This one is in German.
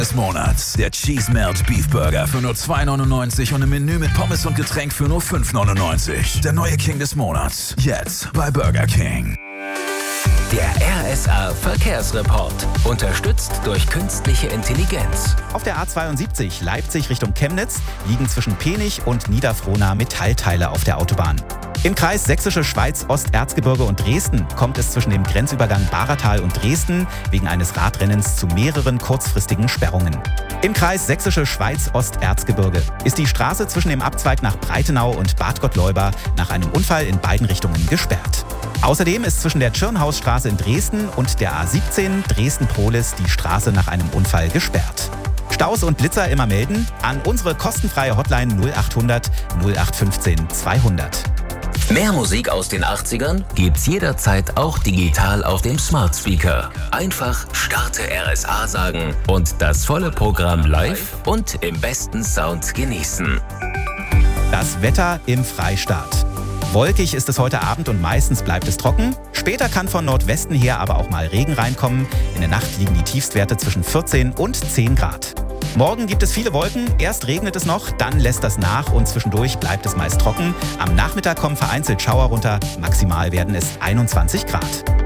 des Monats. Der Cheese Melt Beef Burger für nur $2,99 und ein Menü mit Pommes und Getränk für nur $5,99. Der neue King des Monats. Jetzt bei Burger King. Der RSA Verkehrsreport. Unterstützt durch künstliche Intelligenz. Auf der A72 Leipzig Richtung Chemnitz liegen zwischen Penich und Niederfrohna Metallteile auf der Autobahn. Im Kreis Sächsische Schweiz, Osterzgebirge und Dresden kommt es zwischen dem Grenzübergang Bahratal und Dresden wegen eines Radrennens zu mehreren kurzfristigen Sperrungen. Im Kreis Sächsische Schweiz, Osterzgebirge ist die Straße zwischen dem Abzweig nach Breitenau und Bad Gottleuba nach einem Unfall in beiden Richtungen gesperrt. Außerdem ist zwischen der Tschirnhausstraße in Dresden und der A17 Dresden-Prohlis die Straße nach einem Unfall gesperrt. Staus und Blitzer immer melden an unsere kostenfreie Hotline 0800 0815 200. Mehr Musik aus den 80ern gibt's jederzeit auch digital auf dem Smart Speaker. Einfach Starte RSA sagen und das volle Programm live und im besten Sound genießen. Das Wetter im Freistaat. Wolkig ist es heute Abend und meistens bleibt es trocken. Später kann von Nordwesten her aber auch mal Regen reinkommen. In der Nacht liegen die Tiefstwerte zwischen 14 und 10 Grad. Morgen gibt es viele Wolken, erst regnet es noch, dann lässt das nach und zwischendurch bleibt es meist trocken. Am Nachmittag kommen vereinzelt Schauer runter, maximal werden es 21 Grad.